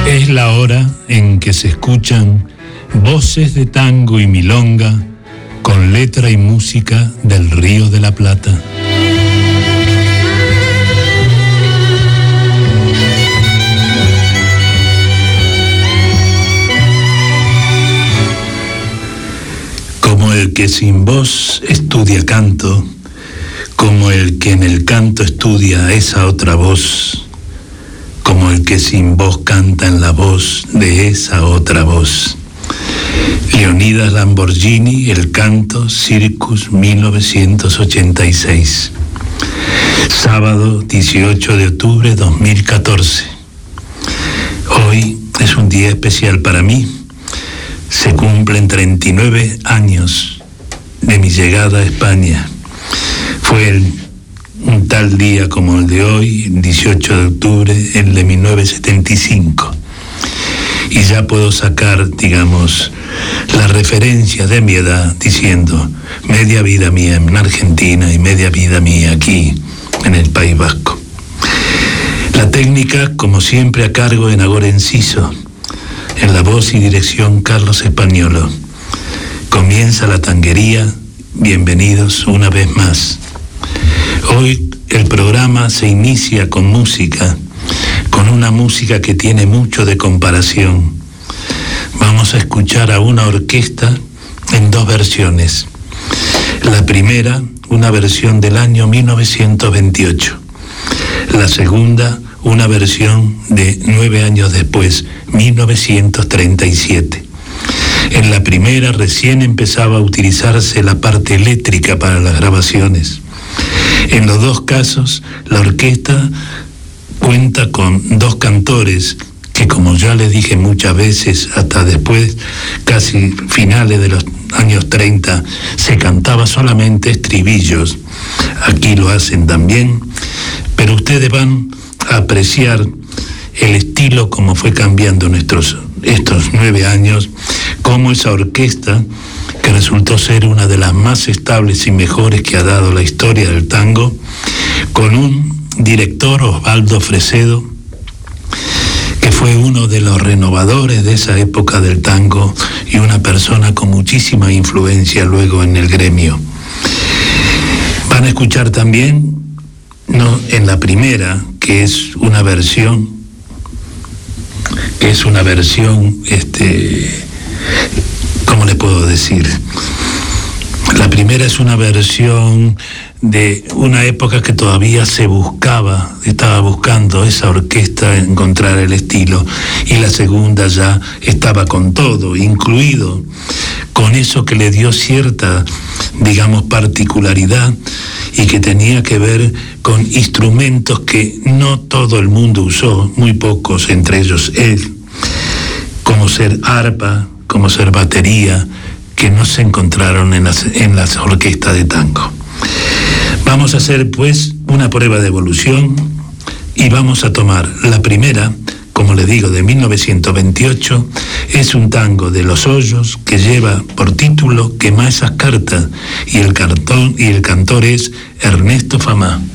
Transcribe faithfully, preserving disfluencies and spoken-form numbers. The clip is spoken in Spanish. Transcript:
Es la hora en que se escuchan voces de tango y milonga con letra y música del Río de la Plata. Como el que sin voz estudia canto, como el que en el canto estudia esa otra voz, como el que sin voz canta en la voz de esa otra voz. Leonidas Lamborghini, El canto, Circus, mil novecientos ochenta y seis. Sábado dieciocho de octubre de dos mil catorce. Hoy es un día especial para mí. Se cumplen treinta y nueve años de mi llegada a España. Fue el un tal día como el de hoy, el dieciocho de octubre, el de mil novecientos setenta y cinco. Y ya puedo sacar, digamos, la referencia de mi edad diciendo media vida mía en Argentina y media vida mía aquí en el País Vasco. La técnica, como siempre, a cargo de Nagore Enciso, en la voz y dirección Carlos Españolo. Comienza la tanguería, bienvenidos una vez más. Hoy el programa se inicia con música, con una música que tiene mucho de comparación. Vamos a escuchar a una orquesta en dos versiones. La primera, una versión del año mil novecientos veintiocho. La segunda, una versión de nueve años después, mil novecientos treinta y siete. En la primera recién empezaba a utilizarse la parte eléctrica para las grabaciones. En los dos casos, la orquesta cuenta con dos cantores que, como ya les dije muchas veces, hasta después, casi finales de los años treinta, se cantaba solamente estribillos. Aquí lo hacen también, pero ustedes van a apreciar el estilo como fue cambiando nuestros, estos nueve años, cómo esa orquesta, que resultó ser una de las más estables y mejores que ha dado la historia del tango, con un director, Osvaldo Fresedo, que fue uno de los renovadores de esa época del tango y una persona con muchísima influencia luego en el gremio. Van a escuchar también, no, en la primera, que es una versión, que es una versión, este... ¿cómo le puedo decir? La primera es una versión de una época que todavía se buscaba, estaba buscando esa orquesta encontrar el estilo, y la segunda ya estaba con todo, incluido, con eso que le dio cierta, digamos, particularidad y que tenía que ver con instrumentos que no todo el mundo usó, muy pocos, entre ellos él, como ser arpa, como ser batería, que no se encontraron en las, en las orquestas de tango. Vamos a hacer pues una prueba de evolución y vamos a tomar la primera, como le digo, de mil novecientos veintiocho, es un tango de Los Hoyos que lleva por título Quemá esas cartas, y el, cartón, y el cantor es Ernesto Famá.